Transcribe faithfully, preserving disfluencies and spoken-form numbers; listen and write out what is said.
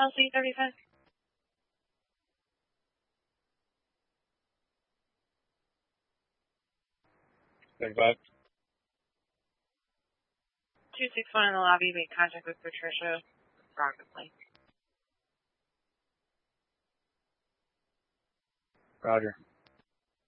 L C thirty-five. thirty-five. two six one in the lobby, make contact with Patricia. Rocket Lake. Roger.